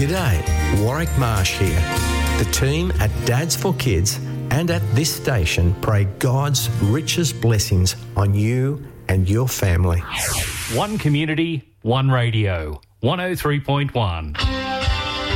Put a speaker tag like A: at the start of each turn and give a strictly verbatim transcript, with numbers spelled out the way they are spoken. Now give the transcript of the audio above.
A: G'day, Warwick Marsh here. The team at Dads for Kids and at this station pray God's richest blessings on you and your family.
B: One community, one radio. one oh three point one.